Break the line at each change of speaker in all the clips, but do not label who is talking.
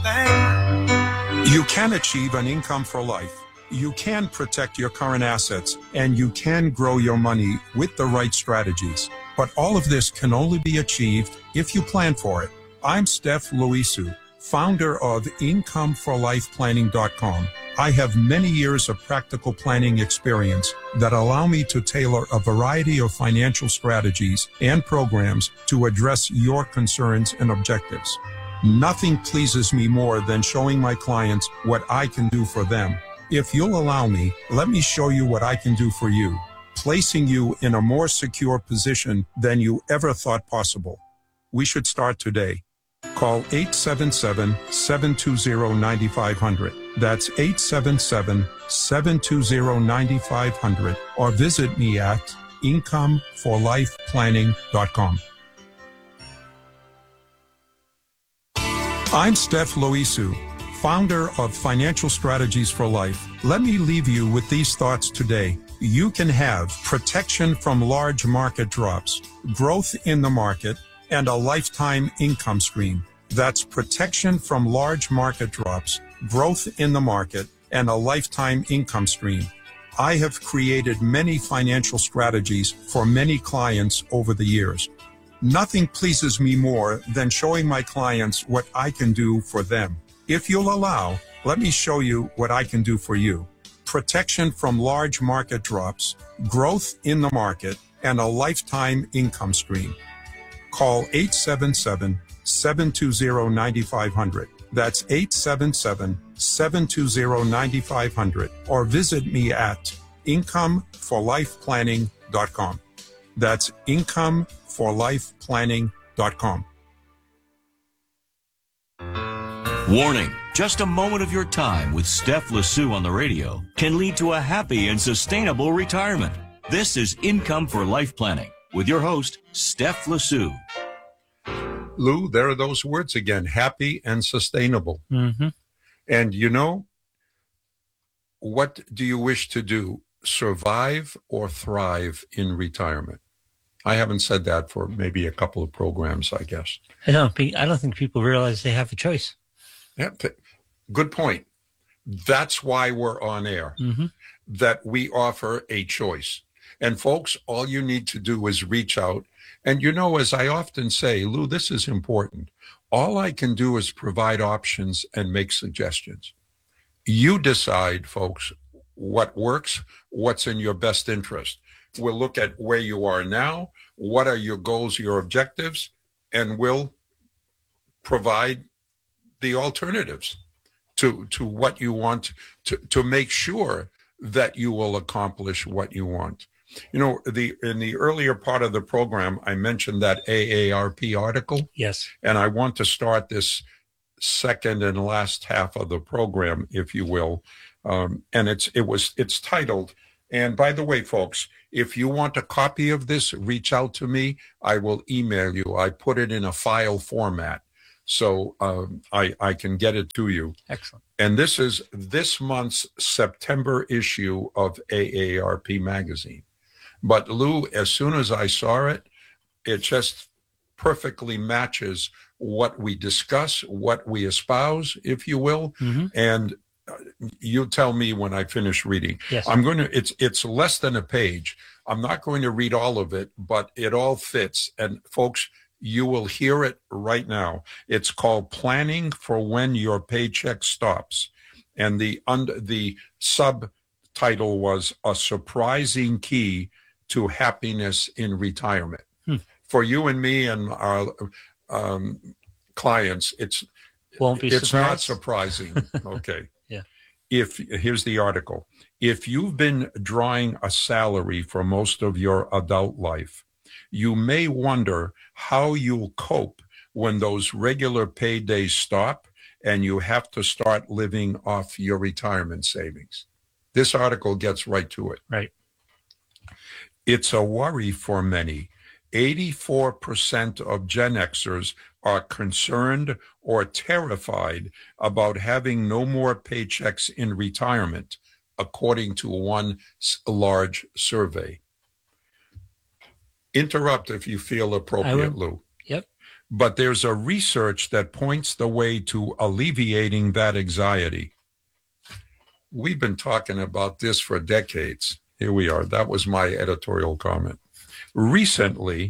You can achieve an income for life. You can protect your current assets, and you can grow your money with the right strategies. But all of this can only be achieved if you plan for it. I'm Steph Loiseau, founder of IncomeForLifePlanning.com. I have many years of practical planning experience that allow me to tailor a variety of financial strategies and programs to address your concerns and objectives. Nothing pleases me more than showing my clients what I can do for them. If you'll allow me, let me show you what I can do for you, placing you in a more secure position than you ever thought possible. We should start today. Call 877-720-9500. That's 877-720-9500, or visit me at IncomeForLifePlanning.com. I'm Steph Loiseau, founder of Financial Strategies for Life. Let me leave you with these thoughts today. You can have protection from large market drops, growth in the market, and a lifetime income stream. That's protection from large market drops, growth in the market, and a lifetime income stream. I have created many financial strategies for many clients over the years. Nothing pleases me more than showing my clients what I can do for them. If you'll allow, let me show you what I can do for you. Protection from large market drops, growth in the market, and a lifetime income stream. Call 877-720-9500. That's 877-720-9500, or visit me at IncomeForLifePlanning.com. That's IncomeForLifePlanning.com.
Warning, just a moment of your time with Steph Loiseau on the radio can lead to a happy and sustainable retirement. This is Income for Life Planning with your host, Steph Loiseau.
Lou, there are those words again, happy and sustainable.
Mm-hmm.
And you know, what do you wish to do? Survive or thrive in retirement? I haven't said that for maybe a couple of programs, I guess.
I don't think people realize they have a choice.
Yeah, good point. That's why we're on air, that we offer a choice. And folks, all you need to do is reach out. And you know, as I often say, Lou, this is important. All I can do is provide options and make suggestions. You decide, folks, what works, what's in your best interest. We'll look at where you are now, what are your goals, your objectives, and we'll provide the alternatives to what you want to make sure that you will accomplish what you want. You know, in the earlier part of the program, I mentioned that AARP article.
Yes.
And I want to start this second and last half of the program, if you will. And it's titled, and by the way, folks, if you want a copy of this, reach out to me. I will email you. I put it in a file format, so I can get it to you.
Excellent.
And this is this month's September issue of AARP magazine. But Lou, as soon as I saw it, it just perfectly matches what we discuss, what we espouse, if you will. And you tell me when I finish reading.
Yes.
It's less than a page. I'm not going to read all of it, but it all fits. And folks, you will hear it right now. It's called Planning for When Your Paycheck Stops. And the subtitle was A Surprising Key to Happiness in Retirement. For you and me and our clients, it's not surprising. Okay.
Yeah.
Here's the article. If you've been drawing a salary for most of your adult life, you may wonder how you'll cope when those regular paydays stop and you have to start living off your retirement savings. This article gets right to it.
Right.
It's a worry for many. 84% of Gen Xers are concerned or terrified about having no more paychecks in retirement, according to one large survey. Interrupt if you feel appropriate, Lou.
Yep.
but there's a research that points the way to alleviating that anxiety. We've been talking about this for decades. Here we are. That was my editorial comment. Recently,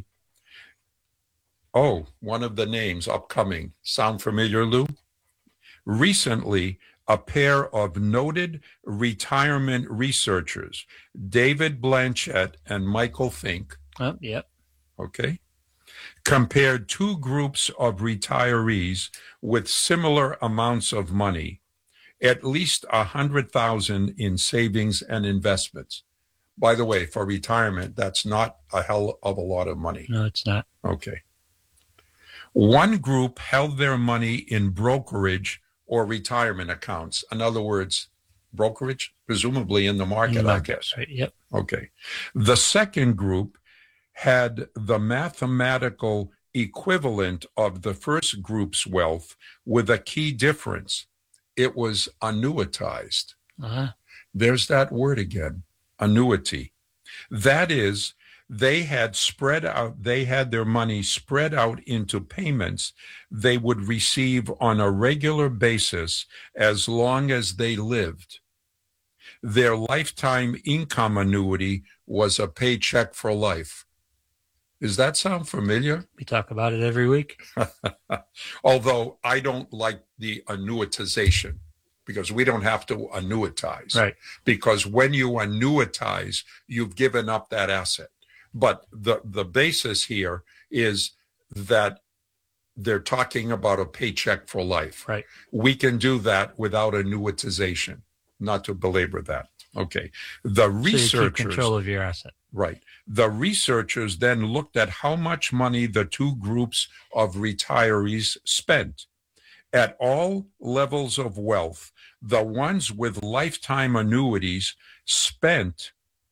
one of the names upcoming. Sound familiar, Lou? Recently, a pair of noted retirement researchers, David Blanchett and Michael Fink,
Yep.
okay, compared two groups of retirees with similar amounts of money, at least $100,000 in savings and investments. By the way, for retirement, that's not a hell of a lot of money.
No, it's not.
Okay. One group held their money in brokerage or retirement accounts. In other words, brokerage, presumably in the market, I guess.
Right. Yep.
Okay. The second group had the mathematical equivalent of the first group's wealth with a key difference. It was annuitized. There's that word again, annuity. That is, they had their money spread out into payments they would receive on a regular basis as long as they lived. Their lifetime income annuity was a paycheck for life. Does that sound familiar?
We talk about it every week.
Although I don't like the annuitization, because we don't have to annuitize.
Right.
Because when you annuitize, you've given up that asset. But the basis here is that they're talking about a paycheck for life.
Right.
We can do that without annuitization, not to belabor that. Okay. The researchers,
so you keep control of your asset.
Right. The researchers then looked at how much money the two groups of retirees spent. At all levels of wealth, the ones with lifetime annuities spent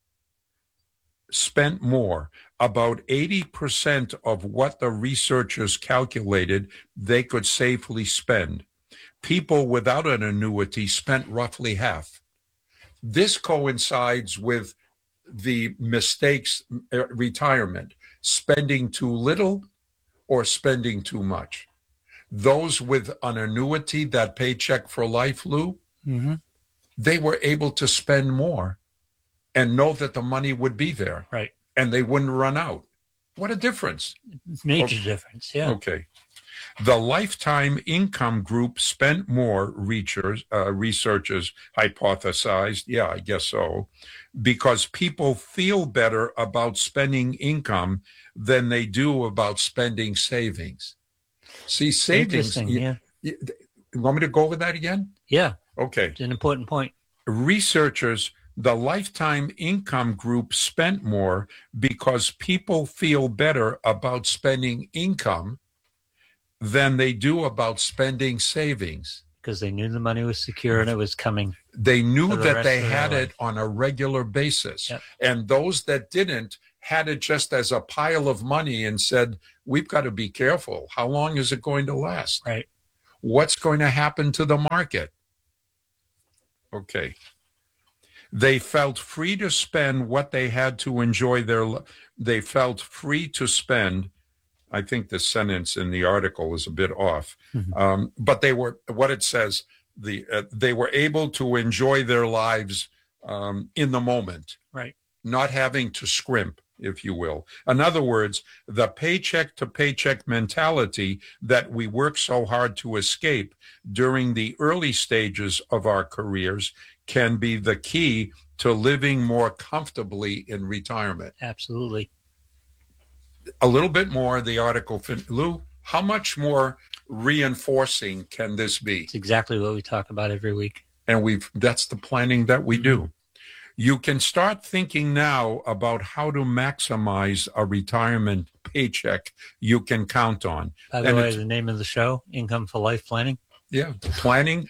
more, about 80% of what the researchers calculated they could safely spend. People without an annuity spent roughly half. This coincides with the mistakes, retirement, spending too little or spending too much. Those with an annuity, that paycheck for life, Lou, they were able to spend more and know that the money would be there.
Right.
And they wouldn't run out. What a difference.
Major difference, yeah.
Okay. The lifetime income group spent more, researchers hypothesized, yeah, I guess so, because people feel better about spending income than they do about spending savings. See, savings.
Yeah.
You want me to go over that again?
Yeah.
Okay.
It's an important point.
Researchers, the lifetime income group spent more because people feel better about spending income than they do about spending savings.
Because they knew the money was secure and it was coming.
They knew that they had it on a regular basis.
Yep.
And those that didn't had it just as a pile of money and said, we've got to be careful. How long is it going to last?
Right.
What's going to happen to the market? Okay. They felt free to spend what they had to enjoy they felt free to spend. I think the sentence in the article is a bit off. But they were, what it says, they were able to enjoy their lives in the moment.
Right.
Not having to scrimp, if you will. In other words, the paycheck to paycheck mentality that we work so hard to escape during the early stages of our careers can be the key to living more comfortably in retirement.
Absolutely.
A little bit more, the article. Lou, how much more reinforcing can this be?
It's exactly what we talk about every week.
And that's the planning that we do. You can start thinking now about how to maximize a retirement paycheck you can count on.
By the way, the name of the show, Income for Life Planning.
Yeah, planning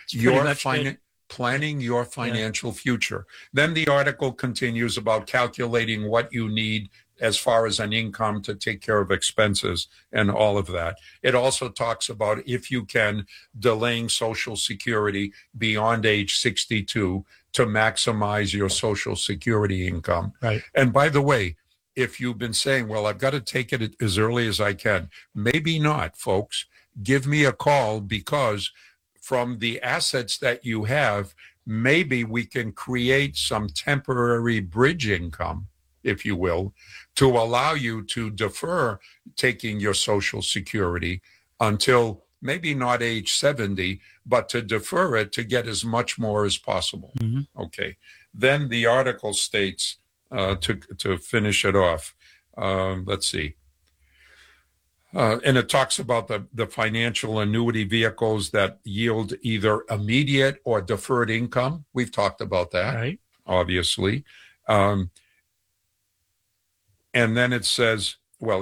your financial future. Then the article continues about calculating what you need as far as an income to take care of expenses and all of that. It also talks about, if you can, delaying Social Security beyond age 62 to maximize your Social Security income.
Right.
And by the way, if you've been saying, well, I've got to take it as early as I can, maybe not, folks. Give me a call, because from the assets that you have, maybe we can create some temporary bridge income, if you will, to allow you to defer taking your Social Security until maybe not age 70, but to defer it to get as much more as possible.
Mm-hmm.
Okay. Then the article states, to finish it off, let's see. And it talks about the financial annuity vehicles that yield either immediate or deferred income. We've talked about that,
Right.
obviously. And then it says,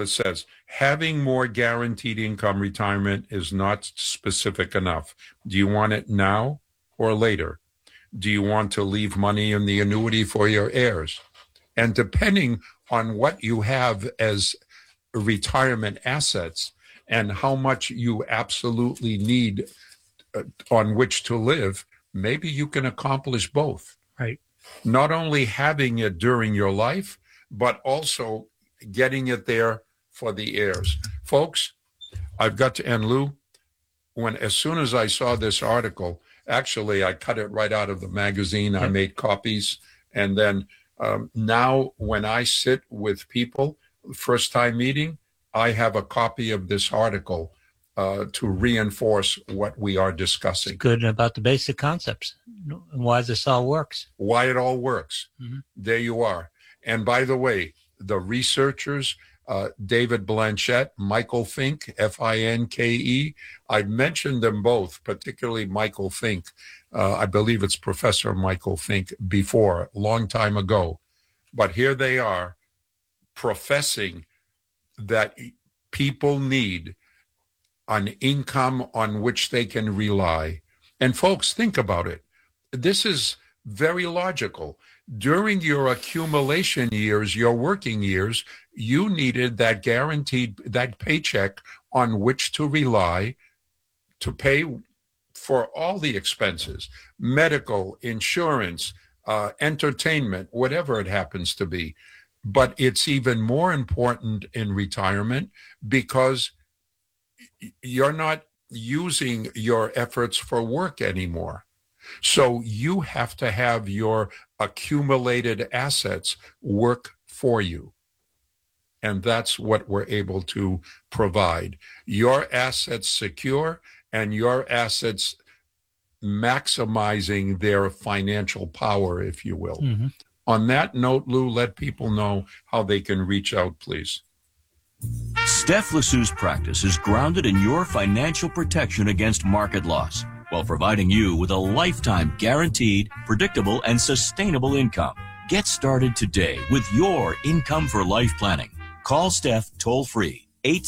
having more guaranteed income retirement is not specific enough. Do you want it now or later? Do you want to leave money in the annuity for your heirs? And depending on what you have as retirement assets and how much you absolutely need on which to live, maybe you can accomplish both.
Right.
Not only having it during your life, but also getting it there for the heirs. Folks, I've got to end, Lou. As soon as I saw this article, actually, I cut it right out of the magazine. I made copies. And then now when I sit with people, first time meeting, I have a copy of this article to reinforce what we are discussing.
It's good about the basic concepts and why this all works.
Why it all works.
Mm-hmm.
There you are. And by the way, the researchers, David Blanchette, Michael Fink, Finke, I mentioned them both, particularly Michael Fink. I believe it's Professor Michael Fink before, a long time ago. But here they are professing that people need an income on which they can rely. And folks, think about it. This is very logical. During your accumulation years, your working years, you needed that guaranteed, that paycheck on which to rely to pay for all the expenses, medical, insurance, entertainment, whatever it happens to be. But it's even more important in retirement because you're not using your efforts for work anymore. So you have to have your accumulated assets work for you. And that's what we're able to provide. Your assets secure and your assets maximizing their financial power, if you will.
Mm-hmm.
On that note, Lou, let people know how they can reach out, please.
Steph Lassu's practice is grounded in your financial protection against market loss, while providing you with a lifetime guaranteed, predictable, and sustainable income. Get started today with your Income for Life planning. Call Steph toll-free,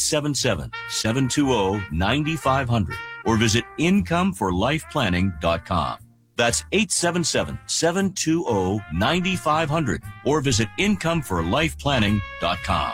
877-720-9500, or visit incomeforlifeplanning.com. That's 877-720-9500, or visit incomeforlifeplanning.com.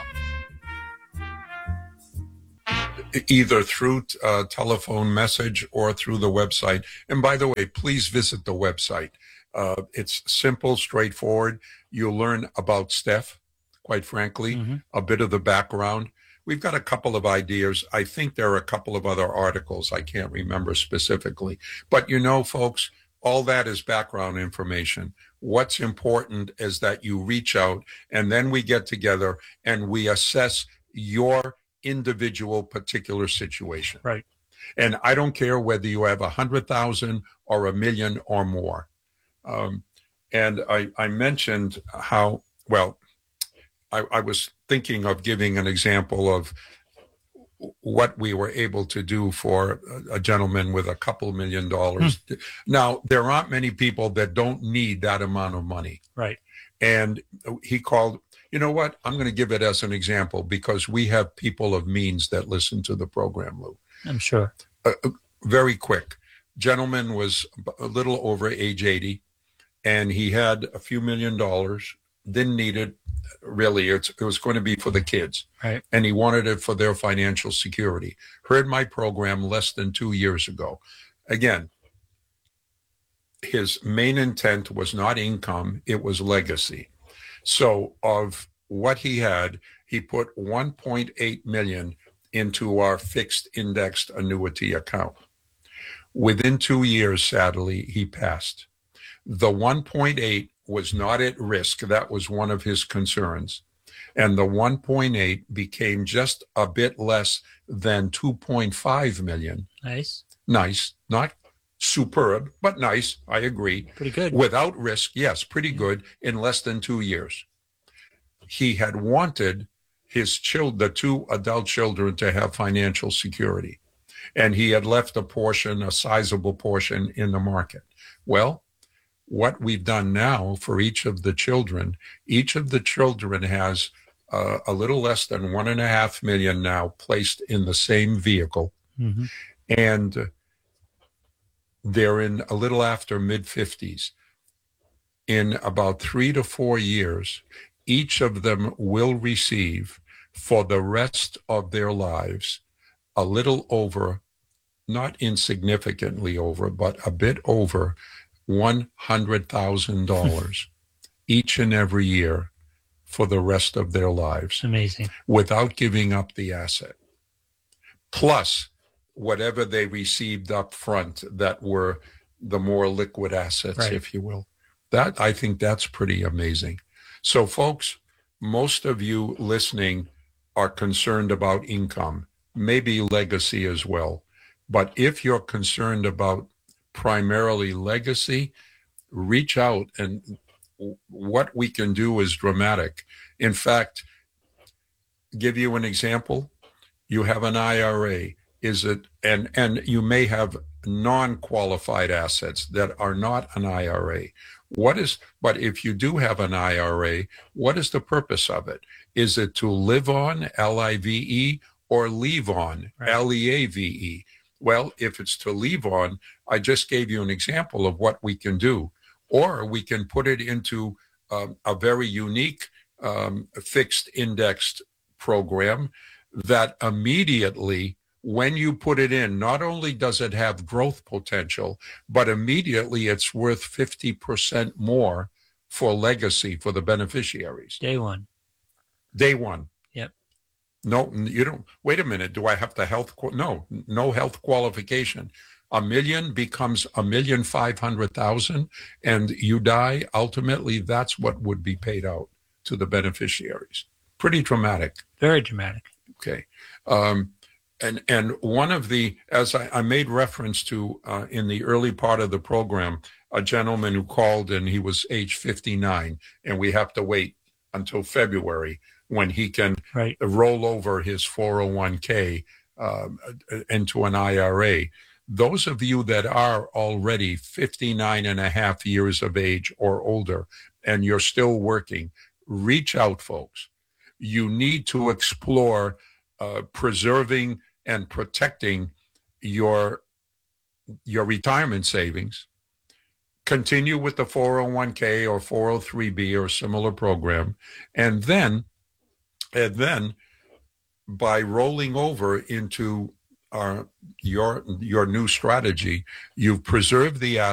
Either through telephone message or through the website. And by the way, please visit the website. It's simple, straightforward. You'll learn about Steph, quite frankly, a bit of the background. We've got a couple of ideas. I think there are a couple of other articles. I can't remember specifically. But you know, folks, all that is background information. What's important is that you reach out and then we get together and we assess your individual particular situation.
Right.
And I don't care whether you have 100,000 or 1 million or more. And I mentioned how, well, I was thinking of giving an example of what we were able to do for a gentleman with a couple $1 million. Now, there aren't many people that don't need that amount of money.
Right.
And he called, you know what? I'm going to give it as an example because we have people of means that listen to the program, Lou.
I'm sure.
Very quick. Gentleman was a little over age 80, and he had a few $1 million, didn't need it. Really, it was going to be for the kids.
Right.
And he wanted it for their financial security. Heard my program less than 2 years ago. Again, his main intent was not income, it was legacy. So of what he had, he put 1.8 million into our fixed indexed annuity account. Within 2 years, sadly, he passed. The 1.8 was not at risk. That was one of his concerns. And the 1.8 became just a bit less than 2.5 million.
Nice.
Nice. Not superb, but nice. I agree.
Pretty good.
Without risk, yes, pretty good in less than 2 years. He had wanted the 2 adult children to have financial security. And he had left a sizable portion in the market. Well, what we've done now for each of the children has a little less than 1.5 million now placed in the same vehicle.
Mm-hmm.
And they're in a little after mid-50s. In about 3 to 4 years, each of them will receive for the rest of their lives a little over, not insignificantly over, but a bit over $100,000 each and every year for the rest of their lives.
Amazing.
Without giving up the asset. Plus whatever they received up front that were the more liquid assets,
right,
if you will. I think that's pretty amazing. So folks, most of you listening are concerned about income, maybe legacy as well. But if you're concerned about primarily legacy, reach out, and what we can do is dramatic. In fact, give you an example. You have an IRA. And you may have non-qualified assets that are not an IRA. But if you do have an IRA, what is the purpose of it? Is it to live on, LIVE, or leave on,
right,
LEAVE? Well, if it's to leave on, I just gave you an example of what we can do. Or we can put it into a very unique fixed indexed program that immediately, when you put it in, not only does it have growth potential, but immediately it's worth 50% more for legacy for the beneficiaries.
Day one.
Day one.
Yep.
No, you don't. Wait a minute. Do I have the health? No health qualification. $1 million becomes $1,500,000, and you die. Ultimately, that's what would be paid out to the beneficiaries. Pretty dramatic.
Very dramatic.
Okay. And one of the, as I made reference to in the early part of the program, a gentleman who called and he was age 59, and we have to wait until February when he can
right,
roll over his 401k into an IRA. Those of you that are already 59 and a half years of age or older, and you're still working, reach out, folks. You need to explore preserving and protecting your retirement savings. Continue with the 401k or 403b or similar program, and then by rolling over into your new strategy, you've preserved the